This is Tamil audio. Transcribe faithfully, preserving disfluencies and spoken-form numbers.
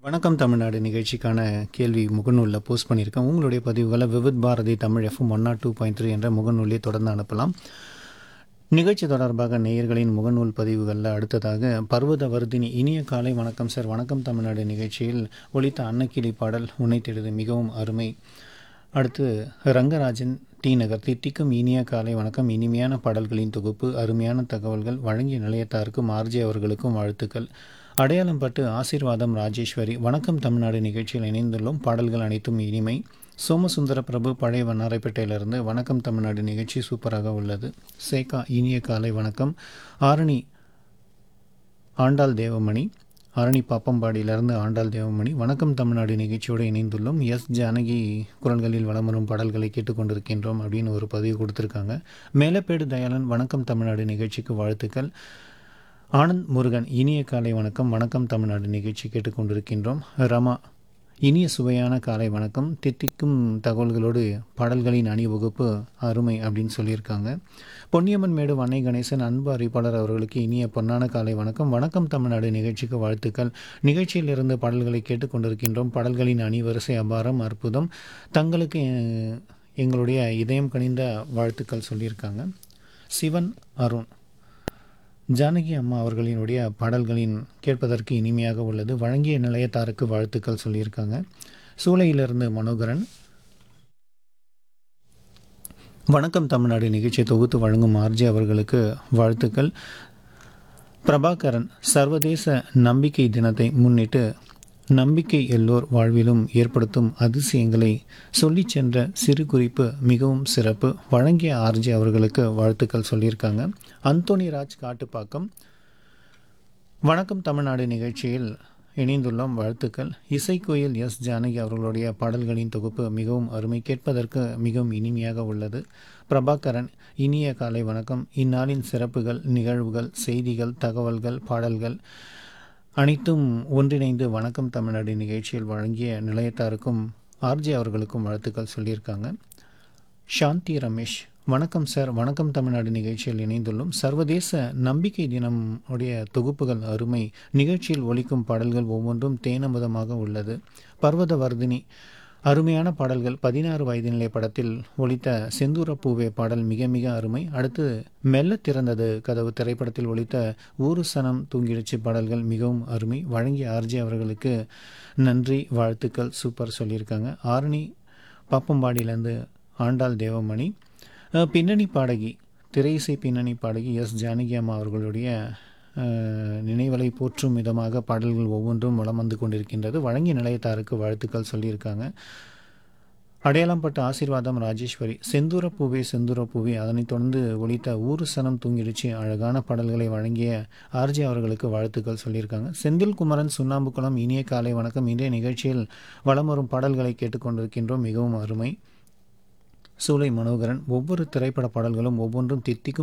வணக்கம் தமிழ்நாடு நிகழ்ச்சிக்கான கேள்வி முகநூலில் போஸ்ட் பண்ணியிருக்கேன். உங்களுடைய பதிவுகளை Vividh Bharathi Tamil FM one not two point three என்ற முகநூலிலே தொடர்ந்து அனுப்பலாம். நிகழ்ச்சி தொடர்பாக நேயர்களின் முகநூல் பதிவுகளில் அடுத்ததாக பர்வத வர்தினி இனிய காலை வணக்கம் சார். வணக்கம் தமிழ்நாடு நிகழ்ச்சியில் ஒலித்த அன்னக்கிளி பாடல் உன்னை தேடுது மிகவும் அருமை. அடுத்து ரங்கராஜன் டி நகர் தித்திக்கும் இனிய காலை வணக்கம். இனிமையான பாடல்களின் தொகுப்பு, அருமையான தகவல்கள் வழங்கிய நிலையத்தாருக்கும் ஆர்ஜே அவர்களுக்கும் வாழ்த்துக்கள். அடையாளம் பட்டு ஆசீர்வாதம் ராஜேஸ்வரி வணக்கம் தமிழ்நாடு நிகழ்ச்சியில் இணைந்துள்ளோம். பாடல்கள் அனைத்தும் இனிமை. சோமசுந்தர பிரபு பழைய வண்ணாரைப்பேட்டையிலிருந்து வணக்கம் தமிழ்நாடு நிகழ்ச்சி சூப்பராக உள்ளது. சேகா இனிய காலை வணக்கம். ஆரணி ஆண்டாள் தேவமணி ஆரணி பாப்பம்பாடியிலிருந்து ஆண்டாள் தேவமணி வணக்கம் தமிழ்நாடு நிகழ்ச்சியோடு இணைந்துள்ளோம். எஸ் ஜானகி குரல்களில் வலம் வரும் பாடல்களை கேட்டுக்கொண்டிருக்கின்றோம் அப்படின்னு ஒரு பதிவு கொடுத்துருக்காங்க. மேலப்பேடு தயாளன் வணக்கம் தமிழ்நாடு நிகழ்ச்சிக்கு வாழ்த்துக்கள். ஆனந்த் முருகன் இனிய காலை வணக்கம். வணக்கம் தமிழ்நாடு நிகழ்ச்சி கேட்டுக்கொண்டிருக்கின்றோம். ரமா இனிய சுவையான காலை வணக்கம். தித்திக்கும் தகவல்களோடு பாடல்களின் அணிவகுப்பு அருமை அப்படின்னு சொல்லியிருக்காங்க. பொன்னியம்மன் மேடு வன்னை கணேசன் அன்பு அறிவிப்பாளர் அவர்களுக்கு இனிய பொன்னான காலை வணக்கம். வணக்கம் தமிழ்நாடு நிகழ்ச்சிக்கு வாழ்த்துக்கள். நிகழ்ச்சியில் இருந்து பாடல்களை கேட்டுக்கொண்டிருக்கின்றோம். பாடல்களின் அணிவரிசை அபாரம் அற்புதம். தங்களுக்கு எங்களுடைய இதயம் கனிந்த வாழ்த்துக்கள் சொல்லியிருக்காங்க. சிவன் அருண் ஜானகி அம்மா அவர்களினுடைய பாடல்களின் கேட்பதற்கு இனிமையாக உள்ளது. வழங்கிய நிலையத்தாருக்கு வாழ்த்துக்கள் சொல்லியிருக்காங்க. சூளையிலிருந்து மனோகரன் வணக்கம் தமிழ்நாடு நிகழ்ச்சியை தொகுத்து வழங்கும் ஆர்ஜே அவர்களுக்கு வாழ்த்துக்கள். பிரபாகரன் சர்வதேச நம்பிக்கை தினத்தை முன்னிட்டு நம்பிக்கை எல்லோர் வாழ்விலும் ஏற்படுத்தும் அதிசயங்களை சொல்லி சென்ற சிறு குறிப்பு மிகவும் சிறப்பு. வழங்கிய ஆர்ஜி அவர்களுக்கு வாழ்த்துக்கள் சொல்லியிருக்காங்க. அந்தோனி ராஜ் காட்டுப்பாக்கம் வணக்கம் தமிழ்நாடு நிகழ்ச்சியில் இணைந்துள்ளோம். வாழ்த்துக்கள். இசைக்கோயில் எஸ் ஜானகி அவர்களுடைய பாடல்களின் தொகுப்பு மிகவும் அருமை, கேட்பதற்கு மிகவும் இனிமையாக உள்ளது. பிரபாகரன் இனிய காலை வணக்கம். இந்நாளின் சிறப்புகள், நிகழ்வுகள், செய்திகள், தகவல்கள், பாடல்கள் அனைத்தும் ஒன்றிணைந்து வணக்கம் தமிழ்நாடு நிகழ்ச்சியில் வழங்கிய நிலையத்தாருக்கும் ஆர்ஜே அவர்களுக்கும் வாழ்த்துக்கள் சொல்லியிருக்காங்க. சாந்தி ரமேஷ் வணக்கம் சார். வணக்கம் தமிழ்நாடு நிகழ்ச்சியில் இணைந்துள்ளோம். சர்வதேச நம்பிக்கை தினம் உடைய தொகுப்புகள் அருமை. நிகழ்ச்சியில் ஒலிக்கும் பாடல்கள் ஒவ்வொன்றும் தேனமுதமாக உள்ளது. பர்வத வர்தினி அருமையான பாடல்கள். பதினாறு வயது நிலை படத்தில் ஒலித்த செந்தூர பூவே பாடல் மிக மிக அருமை. அடுத்து மெல்ல திறந்தது கதவு திரைப்படத்தில் ஒலித்த ஊரு சனம் தூங்கிடுச்சு பாடல்கள் மிகவும் அருமை. வழங்கிய ஆர்ஜே அவர்களுக்கு நன்றி, வாழ்த்துக்கள், சூப்பர் சொல்லியிருக்காங்க. ஆரணி பாப்பம்பாடியிலேருந்து ஆண்டாள் தேவமணி பின்னணி பாடகி திரையிசை பின்னணி பாடகி எஸ் ஜானகி அம்மா அவர்களுடைய நினைவலை போற்றும் விதமாக பாடல்கள் ஒவ்வொன்றும் வலம் வந்து கொண்டிருக்கின்றது. வழங்கிய நிலையத்தாருக்கு வாழ்த்துக்கள் சொல்லியிருக்காங்க. அடையாளம் பட்ட ஆசீர்வாதம் ராஜேஸ்வரி செந்தூர பூவே செந்தூர பூவே அதனைத் தொடர்ந்து ஒலித்த ஊரு சனம் தூங்கிடுச்சு அழகான பாடல்களை வழங்கிய ஆர்ஜே அவர்களுக்கு வாழ்த்துக்கள் சொல்லியிருக்காங்க. செந்தில் குமரன் சுண்ணாம்புக்குளம் இனிய காலை வணக்கம். இன்றைய நிகழ்ச்சியில் வலம் வரும் பாடல்களை கேட்டுக்கொண்டிருக்கின்றோம், மிகவும் அருமை. சூளை மனோகரன் ஒவ்வொரு திரைப்பட பாடல்களும் ஒவ்வொன்றும் தித்திக்கும்